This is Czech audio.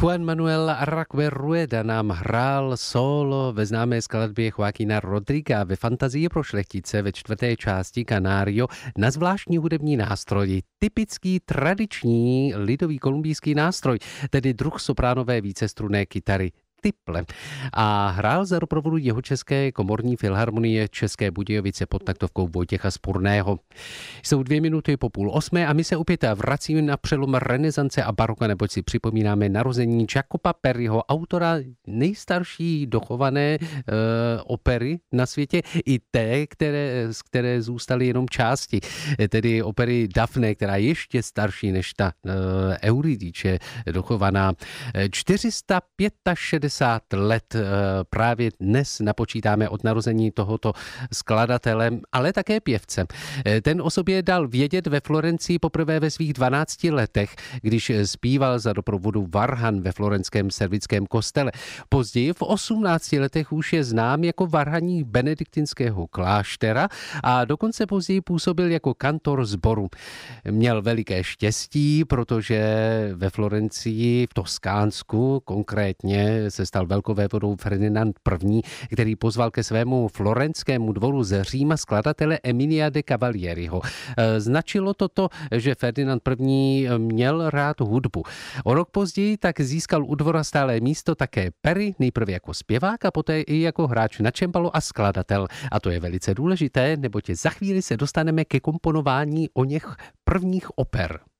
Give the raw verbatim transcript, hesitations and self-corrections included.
Juan Manuel Araque Rueda nám hrál solo ve známé skladbě Joaquina Rodriga ve Fantazii pro šlechtice ve čtvrté části Canario na zvláštní hudební nástroj, typický tradiční lidový kolumbijský nástroj, tedy druh sopránové vícestrunné kytary tiple. A hrál za doprovodu Jihočeské komorní filharmonie České Budějovice pod taktovkou Vojtěcha Spurného. Jsou dvě minuty po půl osmé a my se opět vracíme na přelom renesance a baroka, neboť si připomínáme narození Jacopa Periho, autora nejstarší dochované e, opery na světě, i té, které, z které zůstaly jenom části, tedy opery Daphne, která je ještě starší než ta e, Euridice dochovaná. čtyři sta šedesát pět let právě dnes napočítáme od narození tohoto skladatele, ale také pěvce. Ten o sobě dal vědět ve Florencii poprvé ve svých dvanácti letech, když zpíval za doprovodu varhan ve florenském servickém kostele. Později v osmnácti letech už je znám jako varhaník benediktinského kláštera a dokonce později působil jako kantor sboru. Měl veliké štěstí, protože ve Florencii, v Toskánsku konkrétně, se stal velkovévodou Ferdinand I., který pozval ke svému florenskému dvoru ze Říma skladatele Emilia de Cavalieriho. Značilo to to, že Ferdinand I. měl rád hudbu. O rok později tak získal u dvora stálé místo také Peri, nejprve jako zpěvák a poté i jako hráč na čembalo a skladatel. A to je velice důležité, neboť za chvíli se dostaneme ke komponování o něch prvních oper.